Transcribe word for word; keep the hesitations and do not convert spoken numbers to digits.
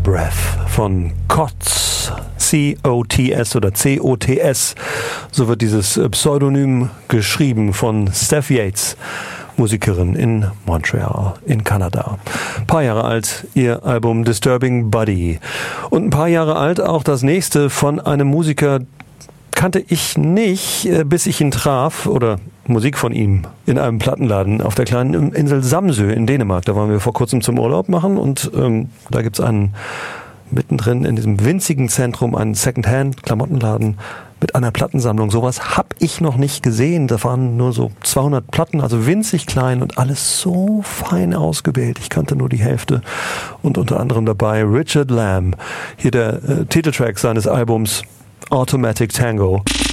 Breath von Cots, C O T S oder C O T S, so wird dieses Pseudonym geschrieben, von Steph Yates, Musikerin in Montreal in Kanada. Ein paar Jahre alt ihr Album Disturbing Body. Und ein paar Jahre alt auch das nächste von einem Musiker, kannte ich nicht, bis ich ihn traf, oder Musik von ihm, in einem Plattenladen auf der kleinen Insel Samsø in Dänemark. Da waren wir vor kurzem zum Urlaub machen und ähm, da gibt's einen, mittendrin in diesem winzigen Zentrum, einen Secondhand-Klamottenladen mit einer Plattensammlung. Sowas hab ich noch nicht gesehen. Da waren nur so zweihundert Platten, also winzig klein und alles so fein ausgewählt. Ich kannte nur die Hälfte. Und unter anderem dabei Richard Lamb. Hier der äh, Titeltrack seines Albums Automatic Tango.